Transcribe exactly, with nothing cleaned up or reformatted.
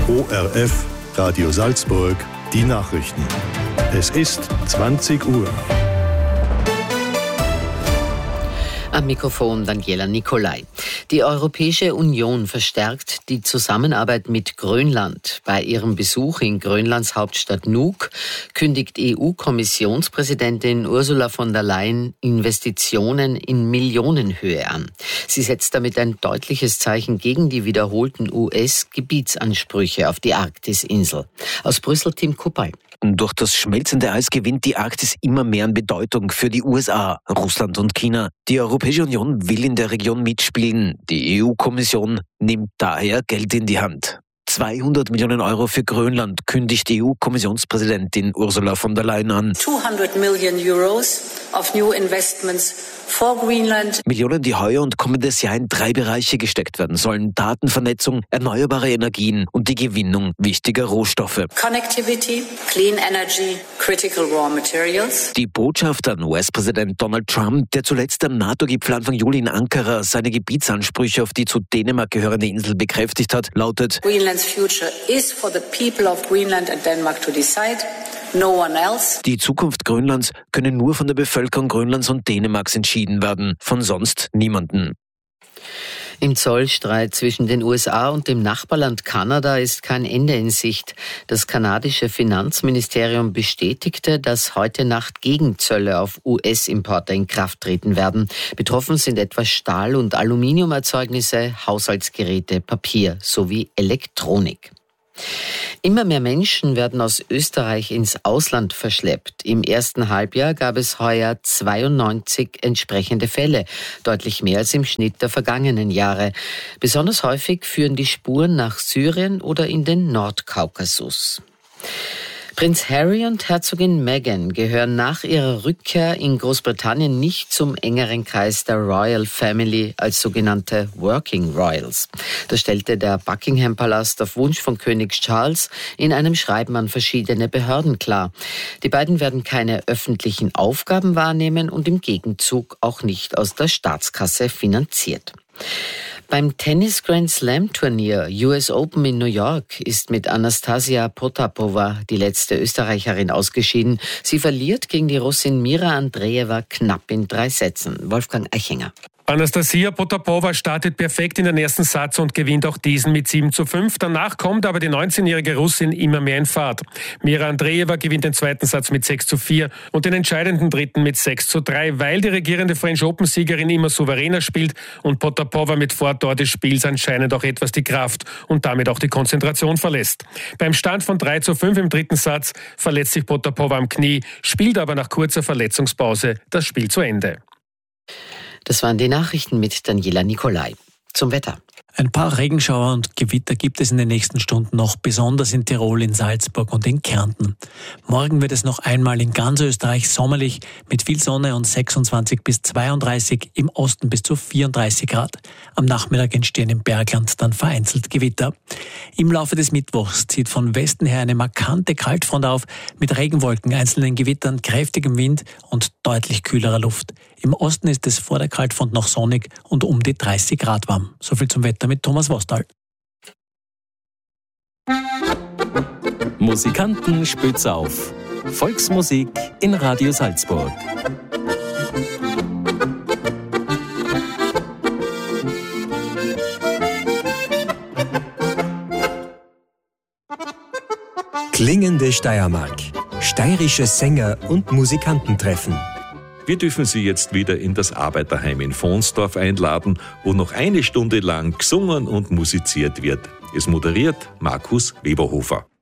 O R F, Radio Salzburg, die Nachrichten. Es ist zwanzig Uhr. Am Mikrofon Daniela Nicolai. Die Europäische Union verstärkt die Zusammenarbeit mit Grönland. Bei ihrem Besuch in Grönlands Hauptstadt Nuuk kündigt E U-Kommissionspräsidentin Ursula von der Leyen Investitionen in Millionenhöhe an. Sie setzt damit ein deutliches Zeichen gegen die wiederholten U S-Gebietsansprüche auf die Arktisinsel. Aus Brüssel Tim Kuppay. Durch das schmelzende Eis gewinnt die Arktis immer mehr an Bedeutung für die U S A, Russland und China. Die Europäische Union will in der Region mitspielen. Die E U-Kommission nimmt daher Geld in die Hand. zweihundert Millionen Euro für Grönland kündigt E U-Kommissionspräsidentin Ursula von der Leyen an. zweihundert Millionen Euros of new investments for Greenland. Millionen, die heuer und kommendes Jahr in drei Bereiche gesteckt werden sollen: Datenvernetzung, erneuerbare Energien und die Gewinnung wichtiger Rohstoffe. Connectivity, clean energy, critical raw materials. Die Botschaft an U S-Präsident Donald Trump, der zuletzt am NATO-Gipfel Anfang Juli in Ankara seine Gebietsansprüche auf die zu Dänemark gehörende Insel bekräftigt hat, lautet: Greenland's future is for the people of Greenland and Denmark to decide. No one else. Die Zukunft Grönlands könne nur von der Bevölkerung Grönlands und Dänemarks entschieden werden, von sonst niemanden. Im Zollstreit zwischen den U S A und dem Nachbarland Kanada ist kein Ende in Sicht. Das kanadische Finanzministerium bestätigte, dass heute Nacht Gegenzölle auf U S-Importe in Kraft treten werden. Betroffen sind etwa Stahl- und Aluminiumerzeugnisse, Haushaltsgeräte, Papier sowie Elektronik. Immer mehr Menschen werden aus Österreich ins Ausland verschleppt. Im ersten Halbjahr gab es heuer zweiundneunzig entsprechende Fälle, deutlich mehr als im Schnitt der vergangenen Jahre. Besonders häufig führen die Spuren nach Syrien oder in den Nordkaukasus. Prinz Harry und Herzogin Meghan gehören nach ihrer Rückkehr in Großbritannien nicht zum engeren Kreis der Royal Family als sogenannte Working Royals. Das stellte der Buckingham-Palast auf Wunsch von König Charles in einem Schreiben an verschiedene Behörden klar. Die beiden werden keine öffentlichen Aufgaben wahrnehmen und im Gegenzug auch nicht aus der Staatskasse finanziert. Beim Tennis Grand Slam Turnier U S Open in New York ist mit Anastasia Potapova die letzte Österreicherin ausgeschieden. Sie verliert gegen die Russin Mira Andreeva knapp in drei Sätzen. Wolfgang Eichinger. Anastasia Potapova startet perfekt in den ersten Satz und gewinnt auch diesen mit sieben zu fünf. Danach kommt aber die neunzehnjährige Russin immer mehr in Fahrt. Mira Andreeva gewinnt den zweiten Satz mit sechs zu vier und den entscheidenden dritten mit sechs zu drei, weil die regierende French Open-Siegerin immer souveräner spielt und Potapova mit Fortdauer des Spiels anscheinend auch etwas die Kraft und damit auch die Konzentration verlässt. Beim Stand von drei zu fünf im dritten Satz verletzt sich Potapova am Knie, spielt aber nach kurzer Verletzungspause das Spiel zu Ende. Das waren die Nachrichten mit Daniela Nicolai. Zum Wetter. Ein paar Regenschauer und Gewitter gibt es in den nächsten Stunden noch, besonders in Tirol, in Salzburg und in Kärnten. Morgen wird es noch einmal in ganz Österreich sommerlich mit viel Sonne und sechsundzwanzig bis zweiunddreißig, im Osten bis zu vierunddreißig Grad. Am Nachmittag entstehen im Bergland dann vereinzelt Gewitter. Im Laufe des Mittwochs zieht von Westen her eine markante Kaltfront auf, mit Regenwolken, einzelnen Gewittern, kräftigem Wind und deutlich kühlerer Luft. Im Osten ist es vor der Kaltfront noch sonnig und um die dreißig Grad warm. So viel zum Wetter mit Thomas Vostal. Musikanten spitz auf. Volksmusik in Radio Salzburg. Klingende Steiermark. Steirische Sänger und Musikanten treffen. Wir dürfen Sie jetzt wieder in das Arbeiterheim in Fonsdorf einladen, wo noch eine Stunde lang gesungen und musiziert wird. Es moderiert Markus Weberhofer.